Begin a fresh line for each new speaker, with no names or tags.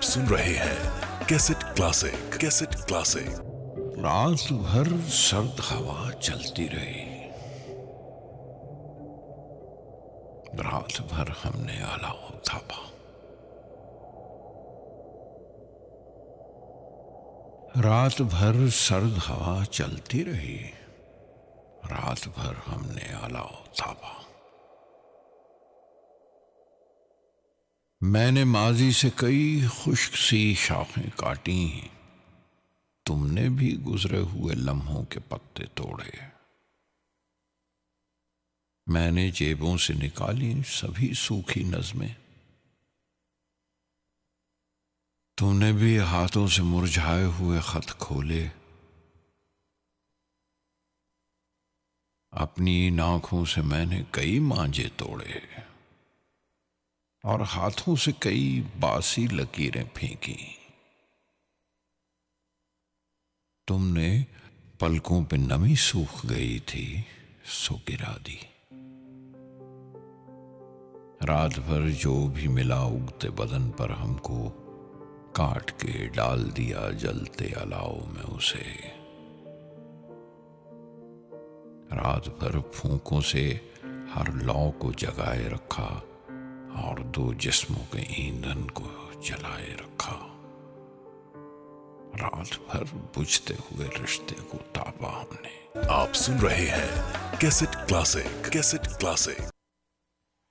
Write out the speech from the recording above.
सुन रहे हैं cassette classic. Cassette classic.
रात भर सर्द हवा चलती रही। रात भर हमने अलाव थापा। रात भर सर्द हवा चलती रही। रात भर हमने अलाव थापा। मैंने माजी से कई खुश्क सी शाखें काटी। तुमने भी गुजरे हुए लम्हों के पत्ते तोड़े। मैंने जेबों से निकाली सभी सूखी नज़में। तुमने भी हाथों से मुरझाए हुए खत खोले। अपनी इन आंखों से मैंने कई मांझे तोड़े और हाथों से कई बासी लकीरें फेंकी। तुमने पलकों पे नमी सूख गई थी सो गिरा दी। रात भर जो भी मिला उगते बदन पर हमको काट के डाल दिया जलते अलाव में उसे। रात भर फूंकों से हर लौ को जगाए रखा और दो जिस्मों के ईंधन को जलाए रखा। रात भर बुझते हुए रिश्ते को तापा हमने।
आप सुन रहे हैं कैसेट क्लासिक। Cassette classic.